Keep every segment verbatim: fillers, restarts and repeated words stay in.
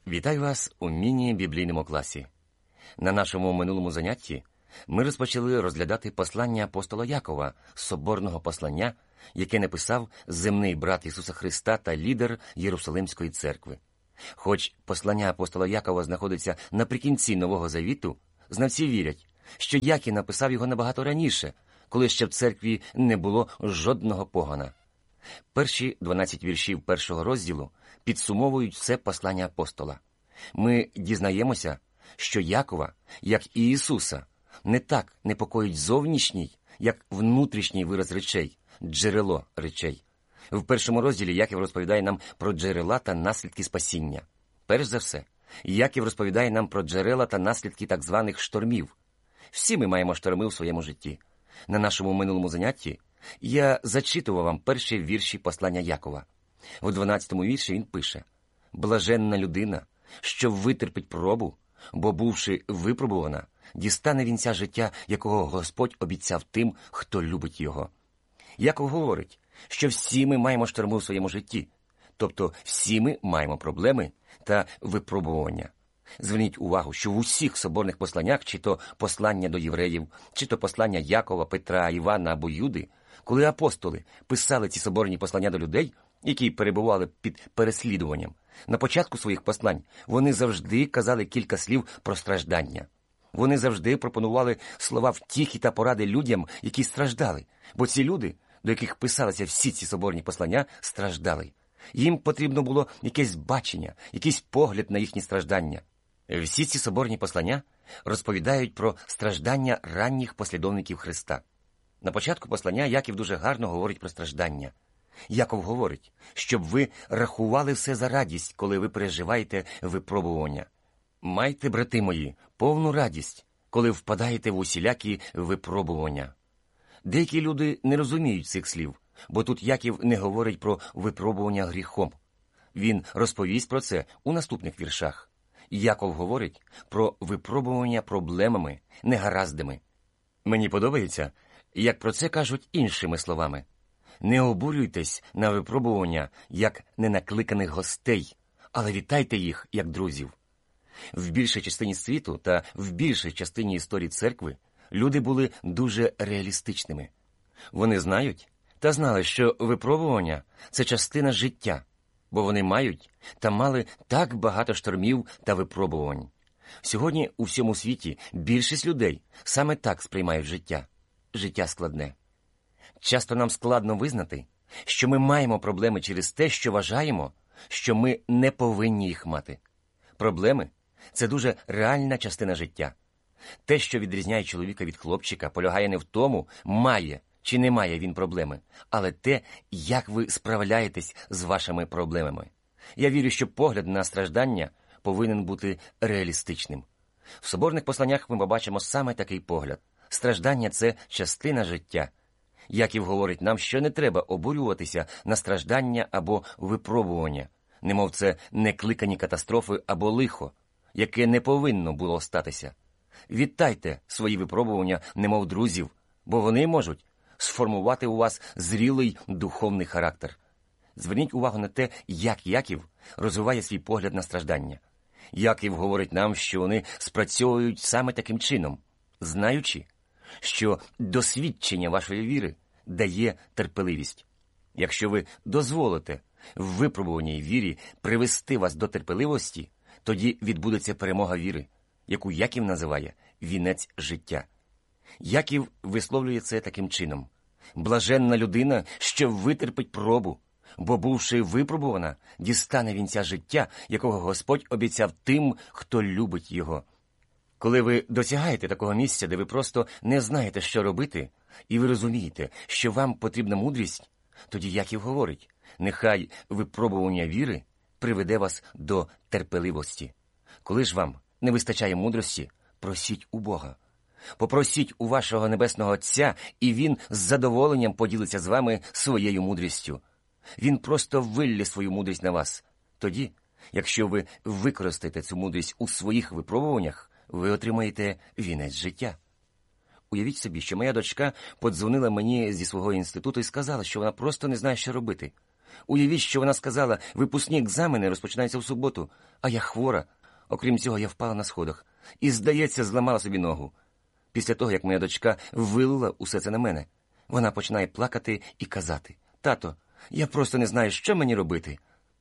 Вітаю вас у міні-біблійному класі. На нашому минулому занятті ми розпочали розглядати послання апостола Якова, соборного послання, яке написав земний брат Ісуса Христа та лідер Єрусалимської церкви. Хоч послання апостола Якова знаходиться наприкінці Нового Завіту, знавці вірять, що Яків написав його набагато раніше, коли ще в церкві не було жодного погана. Перші дванадцять віршів першого розділу підсумовують все послання апостола. Ми дізнаємося, що Якова, як і Ісуса, не так непокоїть зовнішній, як внутрішній вираз речей, джерело речей. В першому розділі Яків розповідає нам про джерела та наслідки спасіння. Перш за все, Яків розповідає нам про джерела та наслідки так званих штормів. Всі ми маємо шторми у своєму житті. На нашому минулому занятті я зачитував вам перші вірші послання Якова. У дванадцятому вірші він пише: «Блаженна людина, що витерпить пробу, бо, бувши випробувана, дістане вінця життя, якого Господь обіцяв тим, хто любить його». Яков говорить, що всі ми маємо шторми у своєму житті, тобто всі ми маємо проблеми та випробування. Зверніть увагу, що в усіх соборних посланнях, чи то послання до євреїв, чи то послання Якова, Петра, Івана або Юди, коли апостоли писали ці соборні послання до людей, які перебували під переслідуванням, на початку своїх послань вони завжди казали кілька слів про страждання. Вони завжди пропонували слова втіхи та поради людям, які страждали, бо ці люди, до яких писалися всі ці соборні послання, страждали. Їм потрібно було якесь бачення, якийсь погляд на їхні страждання. Всі ці соборні послання розповідають про страждання ранніх послідовників Христа. На початку послання Яків дуже гарно говорить про страждання. Яков говорить, щоб ви рахували все за радість, коли ви переживаєте випробування. Майте, брати мої, повну радість, коли впадаєте в усілякі випробування. Деякі люди не розуміють цих слів, бо тут Яків не говорить про випробування гріхом. Він розповість про це у наступних віршах. Яков говорить про випробування проблемами, негараздами. Мені подобається, як про це кажуть іншими словами. Не обурюйтесь на випробування, як ненакликаних гостей, але вітайте їх, як друзів. В більшій частині світу та в більшій частині історії церкви люди були дуже реалістичними. Вони знають та знали, що випробування – це частина життя, бо вони мають та мали так багато штормів та випробувань. Сьогодні у всьому світі більшість людей саме так сприймають життя. Життя складне. Часто нам складно визнати, що ми маємо проблеми через те, що вважаємо, що ми не повинні їх мати. Проблеми – це дуже реальна частина життя. Те, що відрізняє чоловіка від хлопчика, полягає не в тому, має чи не має він проблеми, але те, як ви справляєтесь з вашими проблемами. Я вірю, що погляд на страждання повинен бути реалістичним. В соборних посланнях ми побачимо саме такий погляд. Страждання – це частина життя. Яків говорить нам, що не треба обурюватися на страждання або випробування, немов це некликані катастрофи або лихо, яке не повинно було статися. Вітайте свої випробування, немов друзів, бо вони можуть сформувати у вас зрілий духовний характер. Зверніть увагу на те, як Яків розвиває свій погляд на страждання. Яків говорить нам, що вони спрацьовують саме таким чином, знаючи, що досвідчення вашої віри дає терпеливість. Якщо ви дозволите в випробуваній вірі привести вас до терпеливості, тоді відбудеться перемога віри, яку Яків називає вінець життя. Яків висловлює це таким чином: «Блаженна людина, що витерпить пробу, бо, бувши випробувана, дістане вінця життя, якого Господь обіцяв тим, хто любить його». Коли ви досягаєте такого місця, де ви просто не знаєте, що робити, і ви розумієте, що вам потрібна мудрість, тоді Яків говорить: нехай випробування віри приведе вас до терпеливості. Коли ж вам не вистачає мудрості, просіть у Бога. Попросіть у вашого Небесного Отця, і Він з задоволенням поділиться з вами своєю мудрістю. Він просто виллє свою мудрість на вас. Тоді, якщо ви використаєте цю мудрість у своїх випробуваннях, ви отримаєте вінець життя. Уявіть собі, що моя дочка подзвонила мені зі свого інституту і сказала, що вона просто не знає, що робити. Уявіть, що вона сказала, випускні екзамени розпочинаються в суботу, а я хвора. Окрім цього, я впала на сходах і, здається, зламала собі ногу. Після того, як моя дочка вилила усе це на мене, вона починає плакати і казати: «Тато, я просто не знаю, що мені робити».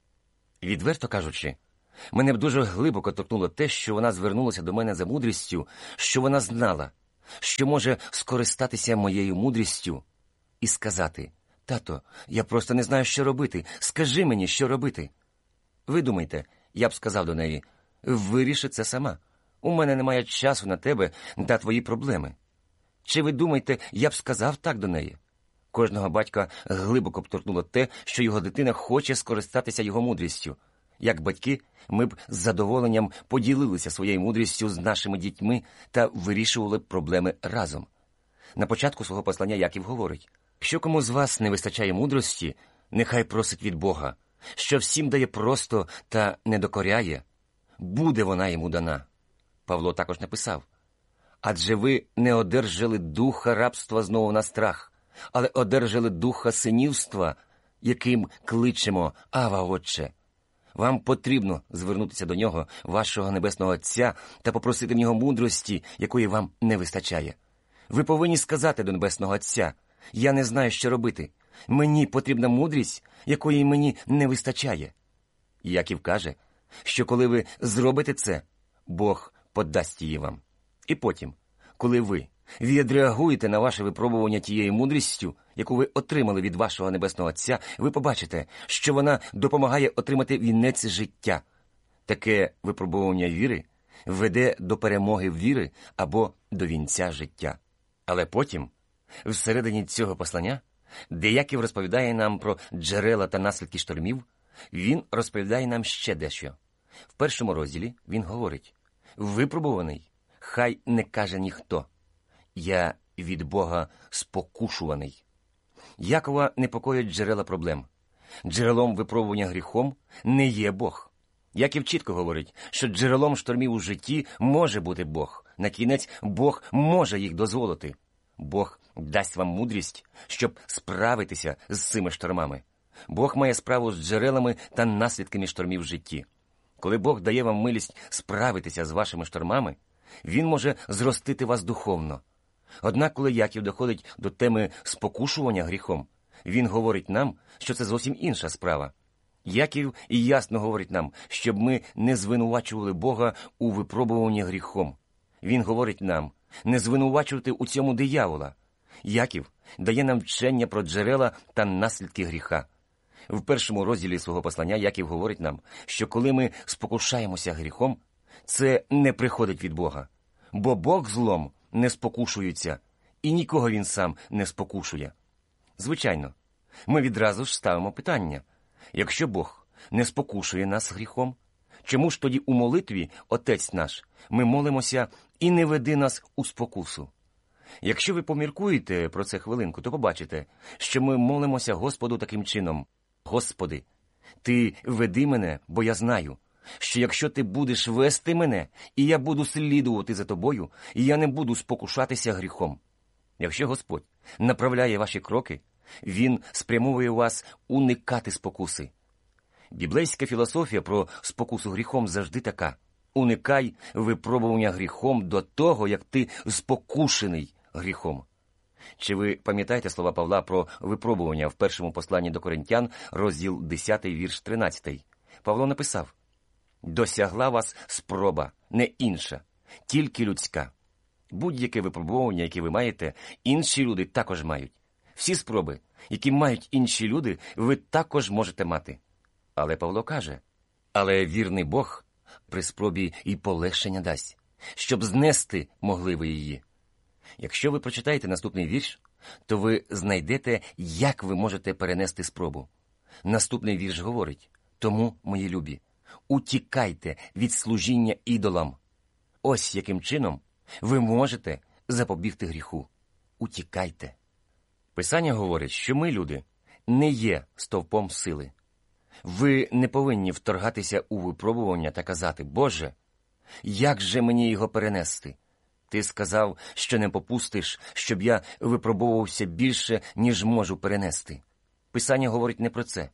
Відверто кажучи, мене б дуже глибоко торкнуло те, що вона звернулася до мене за мудрістю, що вона знала, що може скористатися моєю мудрістю і сказати: «Тато, я просто не знаю, що робити. Скажи мені, що робити». Ви думаєте, я б сказав до неї: «Виріши це сама. У мене немає часу на тебе та твої проблеми». Чи ви думаєте, я б сказав так до неї? Кожного батька глибоко б торкнуло те, що його дитина хоче скористатися його мудрістю. Як батьки, ми б з задоволенням поділилися своєю мудрістю з нашими дітьми та вирішували б проблеми разом. На початку свого послання Яків говорить: «Якщо кому з вас не вистачає мудрості, нехай просить від Бога, що всім дає просто та не докоряє, буде вона йому дана». Павло також написав: «Адже ви не одержали духа рабства знову на страх, але одержали духа синівства, яким кличемо: Ава, Отче». Вам потрібно звернутися до нього, вашого Небесного Отця, та попросити в нього мудрості, якої вам не вистачає. Ви повинні сказати до Небесного Отця: «Я не знаю, що робити. Мені потрібна мудрість, якої мені не вистачає». Яків каже, що коли ви зробите це, Бог подасть її вам. І потім, коли ви відреагуєте на ваше випробування тією мудрістю, яку ви отримали від вашого Небесного Отця, ви побачите, що вона допомагає отримати вінець життя. Таке випробування віри веде до перемоги віри або до вінця життя. Але потім, всередині цього послання, де Яків розповідає нам про джерела та наслідки штормів, він розповідає нам ще дещо. В першому розділі він говорить: «Випробуваний, хай не каже ніхто. Я від Бога спокушуваний». Якова непокоять джерела проблем. Джерелом випробування гріхом не є Бог. Яків чітко говорить, що джерелом штормів у житті може бути Бог. На кінець Бог може їх дозволити. Бог дасть вам мудрість, щоб справитися з цими штормами. Бог має справу з джерелами та наслідками штормів в житті. Коли Бог дає вам милість справитися з вашими штормами, Він може зростити вас духовно. Однак, коли Яків доходить до теми спокушування гріхом, він говорить нам, що це зовсім інша справа. Яків і ясно говорить нам, щоб ми не звинувачували Бога у випробуванні гріхом. Він говорить нам не звинувачувати у цьому диявола. Яків дає нам вчення про джерела та наслідки гріха. В першому розділі свого послання Яків говорить нам, що коли ми спокушаємося гріхом, це не приходить від Бога. Бо Бог злом не спокушується, і нікого він сам не спокушує. Звичайно, ми відразу ж ставимо питання: якщо Бог не спокушує нас гріхом, чому ж тоді у молитві «Отець наш» ми молимося «І не веди нас у спокусу»? Якщо ви поміркуєте про це хвилинку, то побачите, що ми молимося Господу таким чином: «Господи, Ти веди мене, бо я знаю, що якщо Ти будеш вести мене, і я буду слідувати за Тобою, і я не буду спокушатися гріхом». Якщо Господь направляє ваші кроки, Він спрямовує вас уникати спокуси. Біблейська філософія про спокусу гріхом завжди така: уникай випробування гріхом до того, як ти спокушений гріхом. Чи ви пам'ятаєте слова Павла про випробування в першому посланні до Коринтян, розділ десятий, вірш тринадцятий? Павло написав: «Досягла вас спроба, не інша, тільки людська». Будь-яке випробування, яке ви маєте, інші люди також мають. Всі спроби, які мають інші люди, ви також можете мати. Але Павло каже: «Але вірний Бог при спробі і полегшення дасть, щоб знести могли ви її». Якщо ви прочитаєте наступний вірш, то ви знайдете, як ви можете перенести спробу. Наступний вірш говорить: «Тому, мої любі, утікайте від служіння ідолам». Ось яким чином ви можете запобігти гріху. Утікайте. Писання говорить, що ми, люди, не є стовпом сили. Ви не повинні вторгатися у випробування та казати: «Боже, як же мені його перенести? Ти сказав, що не попустиш, щоб я випробовувався більше, ніж можу перенести». Писання говорить не про це.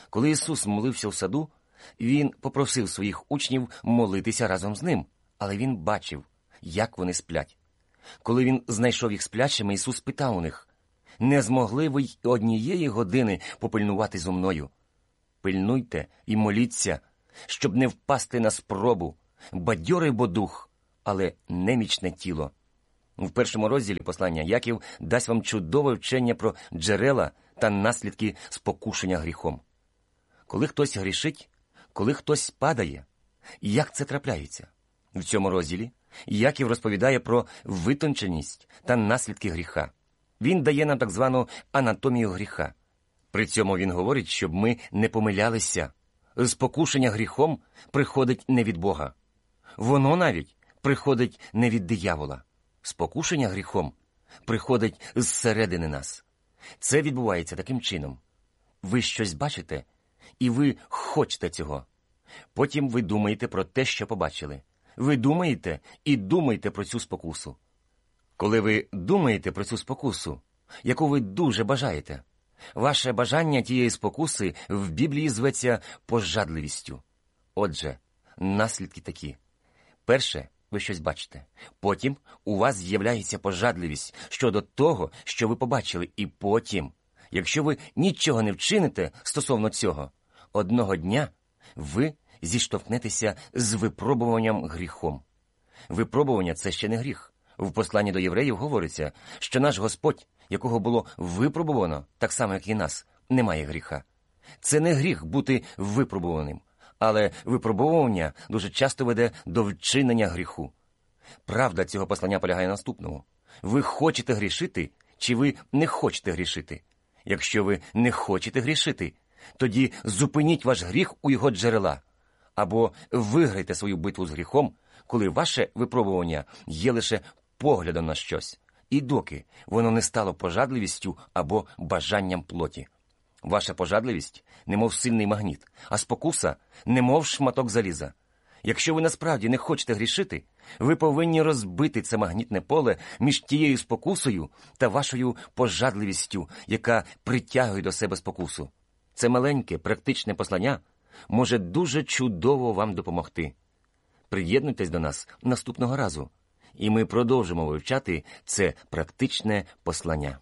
Коли Ісус молився в саду, Він попросив своїх учнів молитися разом з Ним, але Він бачив, як вони сплять. Коли Він знайшов їх сплячими, Ісус питав у них: «Не змогли ви й однієї години попильнувати зо мною? Пильнуйте і моліться, щоб не впасти на спробу, бадьорий бо дух, але немічне тіло». В першому розділі послання Яків дасть вам чудове вчення про джерела та наслідки спокушення гріхом. Коли хтось грішить, коли хтось падає, як це трапляється? В цьому розділі Яків розповідає про витонченість та наслідки гріха. Він дає нам так звану анатомію гріха. При цьому він говорить, щоб ми не помилялися. Спокушення гріхом приходить не від Бога. Воно навіть приходить не від диявола. Спокушення гріхом приходить зсередини нас. Це відбувається таким чином. Ви щось бачите, і ви хочете цього. Потім ви думаєте про те, що побачили. Ви думаєте і думаєте про цю спокусу. Коли ви думаєте про цю спокусу, яку ви дуже бажаєте, ваше бажання тієї спокуси в Біблії зветься пожадливістю. Отже, наслідки такі. Перше, ви щось бачите. Потім у вас з'являється пожадливість щодо того, що ви побачили. І потім, якщо ви нічого не вчините стосовно цього, одного дня ви зіштовхнетеся з випробуванням гріхом. Випробування – це ще не гріх. В посланні до євреїв говориться, що наш Господь, якого було випробувано, так само, як і нас, не має гріха. Це не гріх бути випробуваним, але випробування дуже часто веде до вчинення гріху. Правда цього послання полягає в наступному. Ви хочете грішити, чи ви не хочете грішити? Якщо ви не хочете грішити, тоді зупиніть ваш гріх у його джерела, або виграйте свою битву з гріхом, коли ваше випробування є лише поглядом на щось, і доки воно не стало пожадливістю або бажанням плоті. Ваша пожадливість – немов сильний магніт, а спокуса – немов шматок заліза. Якщо ви насправді не хочете грішити, ви повинні розбити це магнітне поле між тією спокусою та вашою пожадливістю, яка притягує до себе спокусу. Це маленьке, практичне послання може дуже чудово вам допомогти. Приєднуйтесь до нас наступного разу, і ми продовжимо вивчати це практичне послання.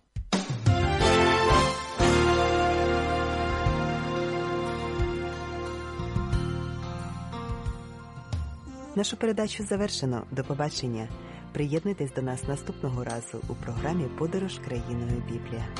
Нашу передачу завершено. До побачення. Приєднуйтесь до нас наступного разу у програмі «Подорож країною Біблія».